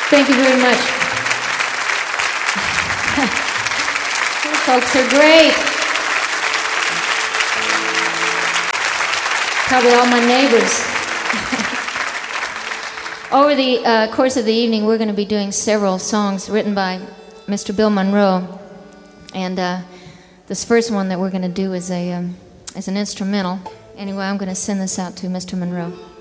Thank you very much. You folks are great. Probably all my neighbors. Over the course of the evening, we're going to be doing several songs written by Mr. Bill Monroe. And this first one that we're going to do is an instrumental. Anyway, I'm going to send this out to Mr. Monroe.